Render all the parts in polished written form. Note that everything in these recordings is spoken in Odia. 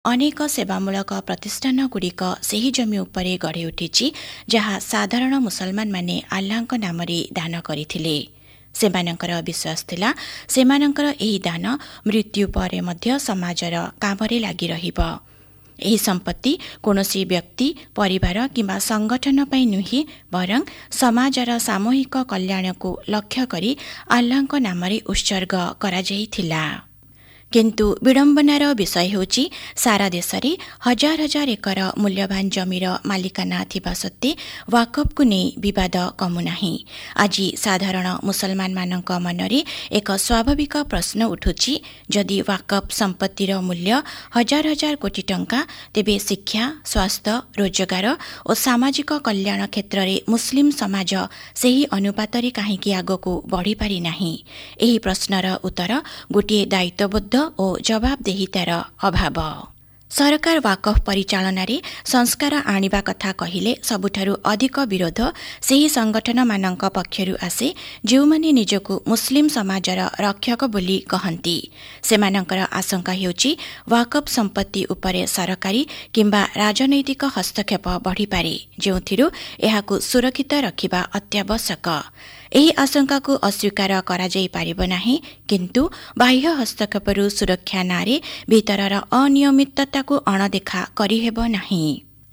ଅନେକ ସେବାମୂଳକ ପ୍ରତିଷ୍ଠାନଗୁଡ଼ିକ ସେହି ଜମି ଉପରେ ଗଢ଼ି ଉଠିଛି ଯାହା ସାଧାରଣ ମୁସଲମାନମାନେ ଆଲ୍ଲାହଙ୍କ ନାମରେ ଦାନ କରିଥିଲେ। ସେମାନଙ୍କର ବିଶ୍ୱାସ ଥିଲା ସେମାନଙ୍କର ଏହି ଦାନ ମୃତ୍ୟୁ ପରେ ମଧ୍ୟ ସମାଜର କାମରେ ଲାଗି ରହିବ। ଏହି ସମ୍ପତ୍ତି କୌଣସି ବ୍ୟକ୍ତି, ପରିବାର କିମ୍ବା ସଂଗଠନ ପାଇଁ ନୁହେଁ, ବରଂ ସମାଜର ସାମୂହିକ କଲ୍ୟାଣକୁ ଲକ୍ଷ୍ୟ କରି ଆଲ୍ଲାହଙ୍କ ନାମରେ ଉତ୍ସର୍ଗ କରାଯାଇଥିଲା। କିନ୍ତୁ ବିଡ଼ମ୍ବନାର ବିଷୟ ହେଉଛି ସାରା ଦେଶରେ ହଜାର ହଜାର ଏକର ମୂଲ୍ୟବାନ ଜମିର ମାଲିକାନା ଥିବା ସତ୍ତ୍ୱେ ୱାକଫକୁ ନେଇ ବିବାଦ କମୁନାହିଁ। ଆଜି ସାଧାରଣ ମୁସଲମାନମାନଙ୍କ ମନରେ ଏକ ସ୍ୱାଭାବିକ ପ୍ରଶ୍ନ ଉଠୁଛି, ଯଦି ୱାକଫ ସମ୍ପତ୍ତିର ମୂଲ୍ୟ ହଜାର ହଜାର କୋଟି ଟଙ୍କା, ତେବେ ଶିକ୍ଷା, ସ୍ୱାସ୍ଥ୍ୟ, ରୋଜଗାର ଓ ସାମାଜିକ କଲ୍ୟାଣ କ୍ଷେତ୍ରରେ ମୁସଲିମ ସମାଜ ସେହି ଅନୁପାତରେ କାହିଁକି ଆଗକୁ ବଢ଼ିପାରି ନାହିଁ? ଏହି ପ୍ରଶ୍ନର ଉତ୍ତର ଗୋଟିଏ ଦାୟିତ୍ୱବୋଧ ଓ ଜବାବଦେହିତାର ଅଭାବ। ସରକାର ୱାକଫ ପରିଚାଳନାରେ ସଂସ୍କାର ଆଣିବା କଥା କହିଲେ ସବୁଠାରୁ ଅଧିକ ବିରୋଧ ସେହି ସଂଗଠନମାନଙ୍କ ପକ୍ଷରୁ ଆସେ ଯେଉଁମାନେ ନିଜକୁ ମୁସଲିମ ସମାଜର ରକ୍ଷକ ବୋଲି କହନ୍ତି। ସେମାନଙ୍କର ଆଶଙ୍କା ହେଉଛି ୱାକଫ ସମ୍ପତ୍ତି ଉପରେ ସରକାରୀ କିମ୍ବା ରାଜନୈତିକ ହସ୍ତକ୍ଷେପ ବଢ଼ିପାରେ, ଯେଉଁଥିରୁ ଏହାକୁ ସୁରକ୍ଷିତ ରଖିବା ଅତ୍ୟାବଶ୍ୟକ। ଏହି ଆଶଙ୍କାକୁ ଅସ୍ୱୀକାର କରାଯାଇପାରିବ ନାହିଁ, କିନ୍ତୁ ବାହ୍ୟ ହସ୍ତକ୍ଷେପରୁ ସୁରକ୍ଷା ନାଁରେ ଭିତରର ଅନିୟମିତତାକୁ ଅଣଦେଖା କରିହେବ ନାହିଁ।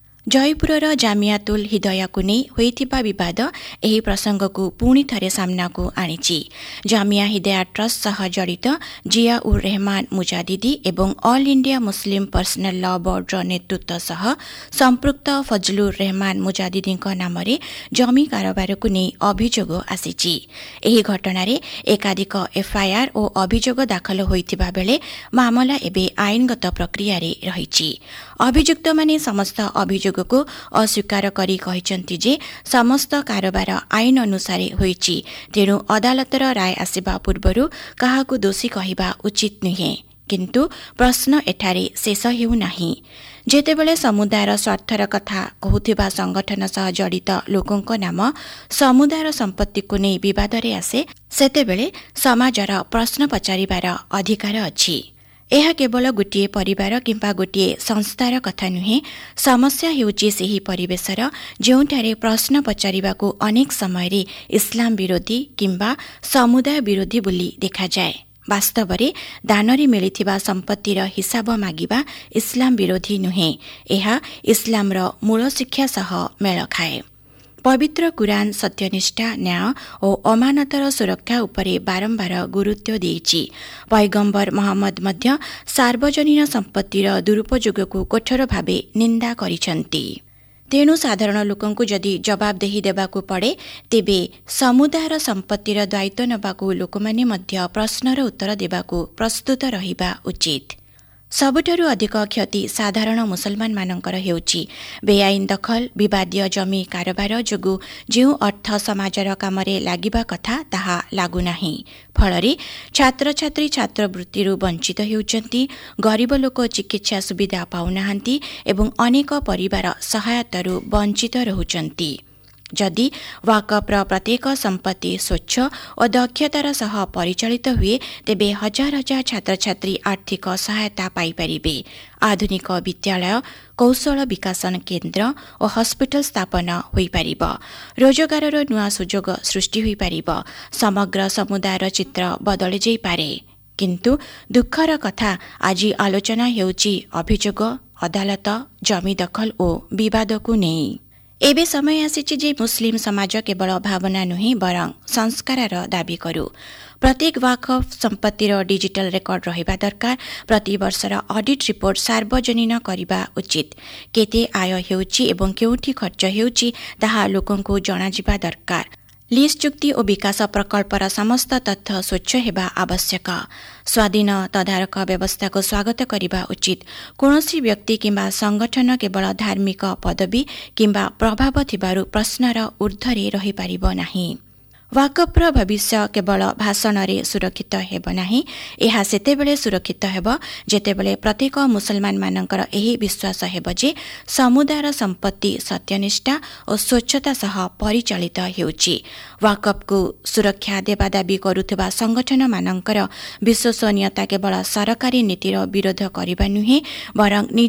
ଜୟପୁରର ଜାମିଆତୁଲ ହିଦାୟାକୁ ନେଇ ହୋଇଥିବା ବିବାଦ ଏହି ପ୍ରସଙ୍ଗକୁ ପୁଣି ଥରେ ସାମ୍ନାକୁ ଆଣିଛି। ଜାମିଆ ହିଦାୟା ଟ୍ରଷ୍ଟ ସହ ଜଡ଼ିତ ଜିଆ ଉର୍ ରେହମାନ ମୁଜାଦିଦି ଏବଂ ଅଲ୍ ଇଣ୍ଡିଆ ମୁସଲିମ ପର୍ସନାଲ ଲ ବୋର୍ଡର ନେତୃତ୍ୱ ସହ ସମ୍ପୃକ୍ତ ଫଜଲୁର ରେହମାନ ମୁଜାଦିଦିଙ୍କ ନାମରେ ଜମି କାରବାରକୁ ନେଇ ଅଭିଯୋଗ ଆସିଛି। ଏହି ଘଟଣାରେ ଏକାଧିକ ଏଫ୍ଆଇଆର୍ ଓ ଅଭିଯୋଗ ଦାଖଲ ହୋଇଥିବା ବେଳେ ମାମଲା ଏବେ ଆଇନଗତ ପ୍ରକ୍ରିୟାରେ ରହିଛି। ଅଭିଯୁକ୍ତମାନେ ସମସ୍ତ ଅଭିଯୋଗକୁ ଅସ୍ୱୀକାର କରି କହିଛନ୍ତି ଯେ ସମସ୍ତ କାରବାର ଆଇନ ଅନୁସାରେ ହୋଇଛି, ତେଣୁ ଅଦାଲତର ରାୟ ଆସିବା ପୂର୍ବରୁ କାହାକୁ ଦୋଷୀ କହିବା ଉଚିତ ନୁହେଁ। କିନ୍ତୁ ପ୍ରଶ୍ନ ଏଠାରେ ଶେଷ ହେଉନାହିଁ। ଯେତେବେଳେ ସମୁଦାୟର ସ୍ୱାର୍ଥର କଥା କହୁଥିବା ସଂଗଠନ ସହ ଜଡ଼ିତ ଲୋକଙ୍କ ନାମ ସମୁଦାୟର ସମ୍ପତ୍ତିକୁ ନେଇ ବିବାଦରେ ଆସେ, ସେତେବେଳେ ସମାଜର ପ୍ରଶ୍ନ ପଚାରିବାର ଅଧିକାର ଅଛି। ଏହା କେବଳ ଗୋଟିଏ ପରିବାର କିମ୍ବା ଗୋଟିଏ ସଂସ୍ଥାର କଥା ନୁହେଁ। ସମସ୍ୟା ହେଉଛି ସେହି ପରିବେଶର ଯେଉଁଠାରେ ପ୍ରଶ୍ନ ପଚାରିବାକୁ ଅନେକ ସମୟରେ ଇସଲାମ ବିରୋଧୀ କିମ୍ବା ସମୁଦାୟ ବିରୋଧୀ ବୋଲି ଦେଖାଯାଏ। ବାସ୍ତବରେ ଦାନରେ ମିଳିଥିବା ସମ୍ପତ୍ତିର ହିସାବ ମାଗିବା ଇସଲାମ ବିରୋଧୀ ନୁହେଁ, ଏହା ଇସଲାମର ମୂଳ ଶିକ୍ଷା ସହ ମେଳ ଖାଏ। ପବିତ୍ର କୁରାନ ସତ୍ୟନିଷ୍ଠା, ନ୍ୟାୟ ଓ ଅମାନତର ସୁରକ୍ଷା ଉପରେ ବାରମ୍ବାର ଗୁରୁତ୍ୱ ଦେଇଛି। ପୈଗମ୍ବର ମହମ୍ମଦ ମଧ୍ୟ ସାର୍ବଜନୀନ ସମ୍ପତ୍ତିର ଦୁରୁପଯୋଗକୁ କଠୋର ଭାବେ ନିନ୍ଦା କରିଛନ୍ତି। ତେଣୁ ସାଧାରଣ ଲୋକଙ୍କୁ ଯଦି ଜବାବଦେହି ଦେବାକୁ ପଡ଼େ, ତେବେ ସମୁଦାୟର ସମ୍ପତ୍ତିର ଦାୟିତ୍ୱ ନେବାକୁ ଲୋକମାନେ ମଧ୍ୟ ପ୍ରଶ୍ନର ଉତ୍ତର ଦେବାକୁ ପ୍ରସ୍ତୁତ ରହିବା ଉଚିତ। ସବୁଠାରୁ ଅଧିକ କ୍ଷତି ସାଧାରଣ ମୁସଲମାନମାନଙ୍କର ହେଉଛି। ବେଆଇନ ଦଖଲ, ବିବାଦୀୟ ଜମି କାରବାର ଯୋଗୁଁ ଯେଉଁ ଅର୍ଥ ସମାଜର କାମରେ ଲାଗିବା କଥା ତାହା ଲାଗୁନାହିଁ। ଫଳରେ ଛାତ୍ରଛାତ୍ରୀ ଛାତ୍ରବୃତ୍ତିରୁ ବଞ୍ଚିତ ହେଉଛନ୍ତି, ଗରିବ ଲୋକ ଚିକିତ୍ସା ସୁବିଧା ପାଉନାହାନ୍ତି ଏବଂ ଅନେକ ପରିବାର ସହାୟତାରୁ ବଞ୍ଚିତ ରହୁଛନ୍ତି। ଯଦି ୱାକଫର ପ୍ରତ୍ୟେକ ସମ୍ପତ୍ତି ସ୍ୱଚ୍ଛ ଓ ଦକ୍ଷତାର ସହ ପରିଚାଳିତ ହୁଏ, ତେବେ ହଜାର ହଜାର ଛାତ୍ରଛାତ୍ରୀ ଆର୍ଥିକ ସହାୟତା ପାଇପାରିବେ। ଆଧୁନିକ ବିଦ୍ୟାଳୟ, କୌଶଳ ବିକାଶନ କେନ୍ଦ୍ର ଓ ହସ୍ପିଟାଲ ସ୍ଥାପନ ହୋଇପାରିବ। ରୋଜଗାରର ନୂଆ ସୁଯୋଗ ସୃଷ୍ଟି ହୋଇପାରିବ। ସମଗ୍ର ସମୁଦାୟର ଚିତ୍ର ବଦଳି ଯାଇପାରେ। କିନ୍ତୁ ଦୁଃଖର କଥା, ଆଜି ଆଲୋଚନା ହେଉଛି ଅଭିଯୋଗ, ଅଦାଲତ, ଜମି ଦଖଲ ଓ ବିବାଦକୁ ନେଇ। ଏବେ ସମୟ ଆସିଛି ଯେ ମୁସଲିମ ସମାଜ କେବଳ ଭାବନା ନୁହେଁ, ବରଂ ସଂସ୍କାରର ଦାବି କରୁ। ପ୍ରତ୍ୟେକ ୱାକଫ ସମ୍ପତ୍ତିର ଡିଜିଟାଲ ରେକର୍ଡ ରହିବା ଦରକାର। ପ୍ରତିବର୍ଷର ଅଡିଟ୍ ରିପୋର୍ଟ ସାର୍ବଜନୀନ କରିବା ଉଚିତ। କେତେ ଆୟ ହେଉଛି ଏବଂ କେଉଁଠି ଖର୍ଚ୍ଚ ହେଉଛି ତାହା ଲୋକଙ୍କୁ ଜଣାଯିବା ଦରକାର। ଲିଜ୍ ଚୁକ୍ତି ଓ ବିକାଶ ପ୍ରକଳ୍ପର ସମସ୍ତ ତଥ୍ୟ ସ୍ୱଚ୍ଛ ହେବା ଆବଶ୍ୟକ। ସ୍ୱାଧୀନ ତଦାରଖ ବ୍ୟବସ୍ଥାକୁ ସ୍ୱାଗତ କରିବା ଉଚିତ। କୌଣସି ବ୍ୟକ୍ତି କିମ୍ବା ସଂଗଠନ କେବଳ ଧାର୍ମିକ ପଦବୀ କିମ୍ବା ପ୍ରଭାବ ଥିବାରୁ ପ୍ରଶ୍ନର ଊର୍ଦ୍ଧ୍ୱରେ ରହିପାରିବ ନାହିଁ। वाकफ्र भविष्य केवल भाषणरे सुरक्षित हेब नाही, एहा सेतेबेले सुरक्षित हेब जेतेबेले प्रत्येक मुसलमान मानकर एही विश्वास हेब जे समुदायर सम्पत्ति सत्यनिष्ठा और स्वच्छता सह परिचालित हेउछि। वाकफको सुरक्षा देवा दाबी करुथिबा संगठन मानकर विश्वसनीयता केवल सरकारी नीतिर विरोध करिबा नुहे, बरं